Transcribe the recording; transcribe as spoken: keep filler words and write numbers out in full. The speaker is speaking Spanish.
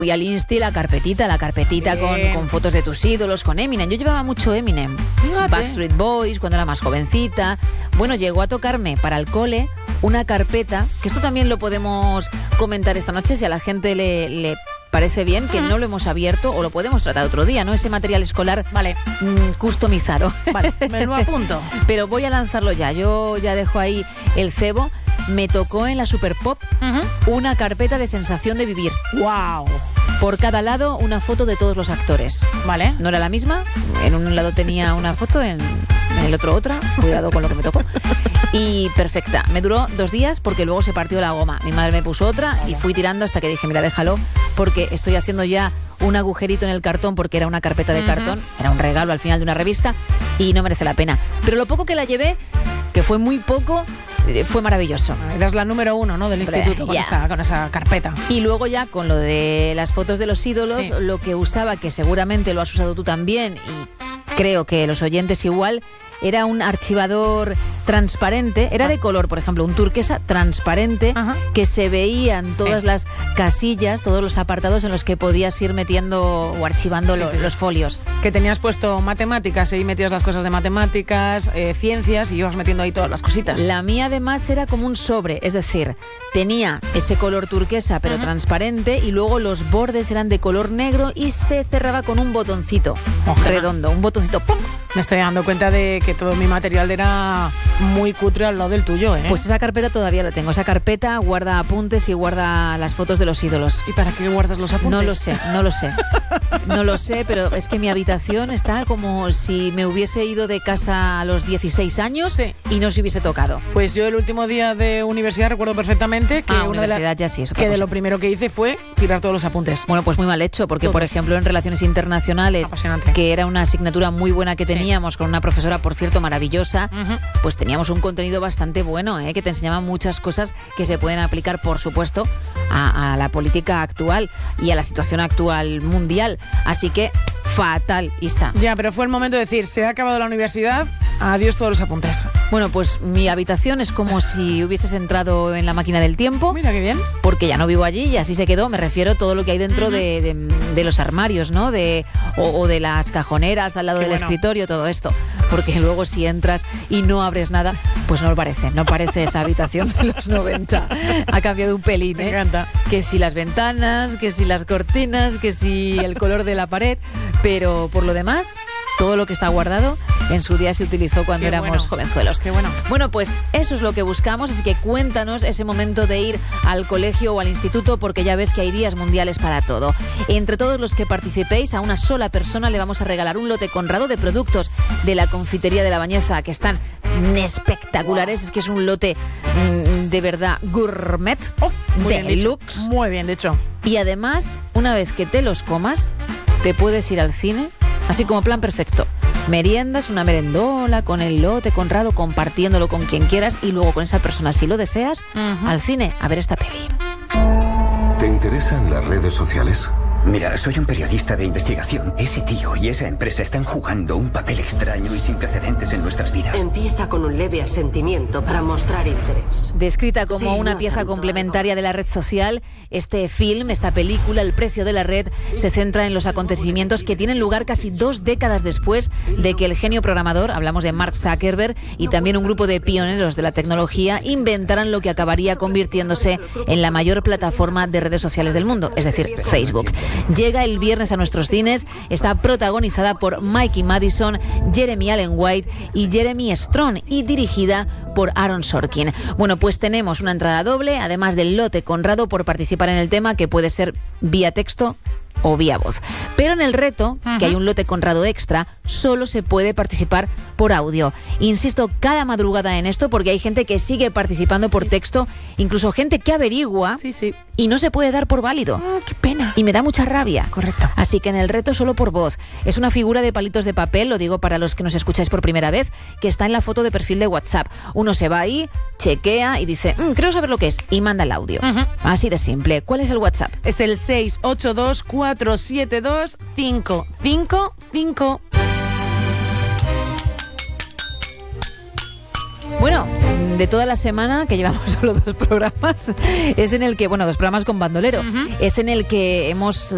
Y al Insti la carpetita, la carpetita con, con fotos de tus ídolos, con Eminem. Yo llevaba mucho Eminem. Fíjate. Backstreet Boys, cuando era más jovencita. Bueno, llegó a tocarme para el cole una carpeta, que esto también lo podemos comentar esta noche, si a la gente le, le parece bien, que uh-huh. no lo hemos abierto, o lo podemos tratar otro día, ¿no? Ese material escolar vale. mmm, customizado. Vale, me lo apunto. Pero voy a lanzarlo ya. Yo ya dejo ahí el cebo. Me tocó en la Super Pop uh-huh. una carpeta de sensación de vivir. ¡Wow! Por cada lado una foto de todos los actores. Vale. No era la misma. En un lado tenía una foto, en, en el otro otra. Cuidado con lo que me tocó. Y perfecta. Me duró dos días porque luego se partió la goma. Mi madre me puso otra y fui tirando hasta que dije, mira, déjalo, porque estoy haciendo ya un agujerito en el cartón porque era una carpeta de uh-huh. cartón. Era un regalo al final de una revista y no merece la pena. Pero lo poco que la llevé, que fue muy poco, fue maravilloso. Eras la número uno, ¿no? Del instituto con, yeah. esa, con esa carpeta. Y luego ya con lo de las fotos de los ídolos, sí. lo que usaba, que seguramente lo has usado tú también, y creo que los oyentes igual, era un archivador transparente, era ah. de color, por ejemplo, un turquesa transparente, ajá. que se veían todas sí. las casillas, todos los apartados en los que podías ir metiendo o archivando sí, los, sí, sí. los folios. Que tenías puesto matemáticas, ahí metías las cosas de matemáticas, eh, ciencias, y ibas metiendo ahí todas las cositas. La mía además era como un sobre, es decir, tenía ese color turquesa pero uh-huh. transparente, y luego los bordes eran de color negro y se cerraba con un botoncito Ojalá. redondo, un botoncito ¡pum! Me estoy dando cuenta de que todo mi material era muy cutre al lado del tuyo, ¿eh? Pues esa carpeta todavía la tengo. Esa carpeta guarda apuntes y guarda las fotos de los ídolos. ¿Y para qué guardas los apuntes? No lo sé, no lo sé. No lo sé, pero es que mi habitación está como si me hubiese ido de casa a los dieciséis años sí. y no se hubiese tocado. Pues yo el último día de universidad recuerdo perfectamente que, ah, una universidad de, la, ya sí, es que de lo primero que hice fue tirar todos los apuntes. Bueno, pues muy mal hecho, porque todos. Por ejemplo en Relaciones Internacionales, que era una asignatura muy buena que teníamos, sí. con una profesora, por cierto, maravillosa, uh-huh. pues teníamos un contenido bastante bueno, ¿eh? Que te enseñaba muchas cosas que se pueden aplicar, por supuesto, a, a la política actual y a la situación actual mundial. Así que, fatal, Isa. Ya, pero fue el momento de decir, se ha acabado la universidad, adiós todos los apuntes. Bueno, pues mi habitación es como si hubieses entrado en la máquina del tiempo. Mira qué bien. Porque ya no vivo allí y así se quedó. Me refiero a todo lo que hay dentro uh-huh. de, de, de los armarios, ¿no? De, o, o de las cajoneras al lado qué del bueno. escritorio, todo esto. Porque luego si entras y no abres nada, pues no lo parece. No parece esa habitación de los noventa. Ha cambiado un pelín, ¿eh? Me encanta. Que si las ventanas, que si las cortinas, que si el color de la pared. Pero por lo demás, todo lo que está guardado en su día se utilizó cuando Qué éramos bueno. jovenzuelos. Qué bueno. Bueno, pues eso es lo que buscamos, así que cuéntanos ese momento de ir al colegio o al instituto, porque ya ves que hay días mundiales para todo. Entre todos los que participéis, a una sola persona le vamos a regalar un lote Conrado de productos de la confitería de La Bañeza, que están espectaculares. Wow. Es que es un lote mmm, de verdad gourmet, oh, muy deluxe. Muy bien dicho. Y además, una vez que te los comas, te puedes ir al cine, así como plan perfecto. Meriendas, una merendola con el lote Conrado, compartiéndolo con quien quieras, y luego con esa persona, si lo deseas, uh-huh. al cine a ver esta peli. ¿Te interesan las redes sociales? Mira, soy un periodista de investigación. Ese tío y esa empresa están jugando un papel extraño y sin precedentes en nuestras vidas. Empieza con un leve asentimiento para mostrar interés. Descrita como sí, una no pieza tanto, complementaria algo. de la red social, este film, esta película, El precio de la red, se centra en los acontecimientos que tienen lugar casi dos décadas después de que el genio programador, hablamos de Mark Zuckerberg, y también un grupo de pioneros de la tecnología, inventaran lo que acabaría convirtiéndose en la mayor plataforma de redes sociales del mundo, es decir, Facebook. Llega el viernes a nuestros cines, está protagonizada por Mikey Madison, Jeremy Allen White y Jeremy Strong, y dirigida por Aaron Sorkin. Bueno, pues tenemos una entrada doble, además del lote Conrado por participar en el tema, que puede ser vía texto o vía voz. Pero en el reto, uh-huh. que hay un lote Conrado extra, solo se puede participar por audio. Insisto cada madrugada en esto, porque hay gente que sigue participando por texto, incluso gente que averigua sí, sí. y no se puede dar por válido. Oh, ¡qué pena! Y me da mucha rabia. Correcto. Así que en el reto solo por voz. Es una figura de palitos de papel, lo digo para los que nos escucháis por primera vez, que está en la foto de perfil de WhatsApp. Uno se va ahí, chequea y dice, mmm, creo saber lo que es, y manda el audio. Uh-huh. Así de simple. ¿Cuál es el WhatsApp? Es el seis ocho dos cuatro siete dos cinco cinco cinco. Bueno, de toda la semana, que llevamos solo dos programas, es en el que, bueno, dos programas con bandolero, uh-huh. es en el que hemos